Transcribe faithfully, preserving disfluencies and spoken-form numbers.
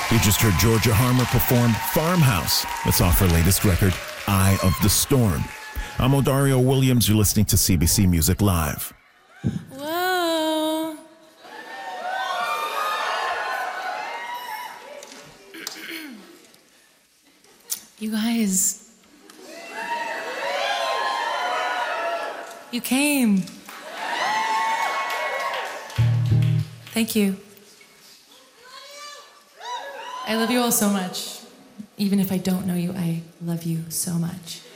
You just heard Georgia Harmer perform Farmhouse. That's off her latest record, Eye of the Storm. I'm Odario Williams. You're listening to C B C Music Live. Whoa. You guys. You came. Thank you. I love you all so much. Even if I don't know you, I love you so much.